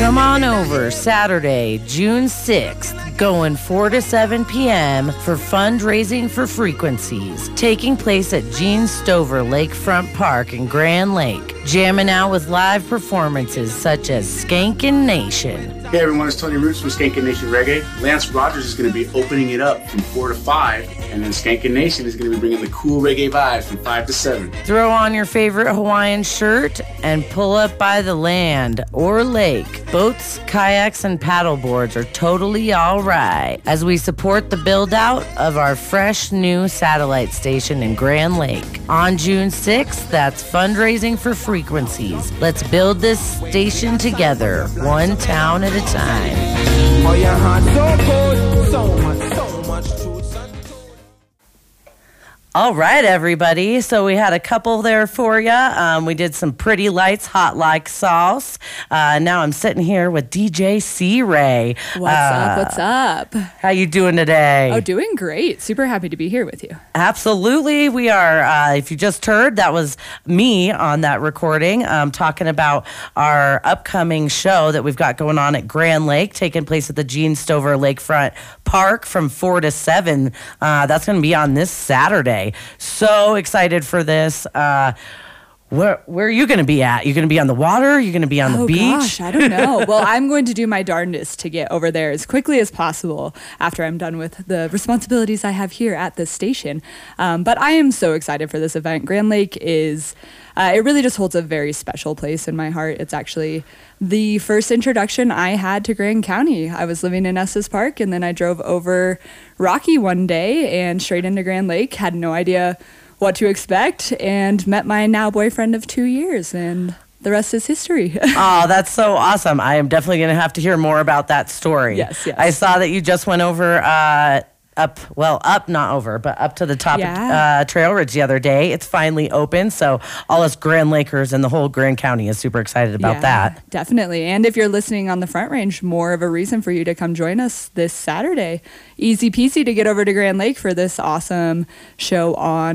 Come on over Saturday, June 6th, going 4 to 7 p.m. for fundraising for frequencies, taking place at Gene Stover Lakefront Park in Grand Lake. Jamming out with live performances such as Skankin' Nation. Hey everyone, it's Tony Roots from Skankin' Nation Reggae. Lance Rogers is going to be opening it up from 4 to 5, and then Skankin' Nation is going to be bringing the cool reggae vibe from 5 to 7. Throw on your favorite Hawaiian shirt and pull up by the land or lake. Boats, kayaks, and paddle boards are totally all right as we support the build-out of our fresh new satellite station in Grand Lake. On June 6th, that's fundraising for frequencies. Let's build this station together, one town at a time. Oh, your heart so cold, so much truth. All right, everybody. So we had a couple there for you. We did some Pretty Lights, Hot Like Sauce. Now I'm sitting here with DJ C-Ray. What's up? What's up? How you doing today? Oh, doing great. Super happy to be here with you. Absolutely. We are, if you just heard, that was me on that recording talking about our upcoming show that we've got going on at Grand Lake, taking place at the Gene Stover Lakefront Park from 4 to 7. That's going to be on this Saturday. So excited for this. Where are you going to be at? You going to be on the water? You going to be on the beach? Oh gosh, I don't know. Well, I'm going to do my darndest to get over there as quickly as possible after I'm done with the responsibilities I have here at this station. But I am so excited for this event. Grand Lake is, it really just holds a very special place in my heart. It's actually the first introduction I had to Grand County. I was living in Estes Park, and then I drove over Rocky one day and straight into Grand Lake. Had no idea what to expect, and met my now boyfriend of 2 years, and the rest is history. Oh, that's so awesome. I am definitely going to have to hear more about that story. Yes. I saw that you just went over up to the top of Trail Ridge the other day. It's finally open, so all us Grand Lakers and the whole Grand County is super excited about that. Definitely. And if you're listening on the Front Range, more of a reason for you to come join us this Saturday. Easy peasy to get over to Grand Lake for this awesome show on